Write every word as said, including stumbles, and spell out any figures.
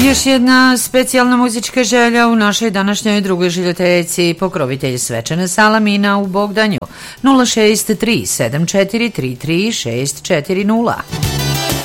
Još jedna specijalna muzička želja u našoj današnjoj drugoj žiljoteci, pokrovitelj svečane Salamina u Bogdanju. nula šest tri sedam četiri tri tri šest četiri nula.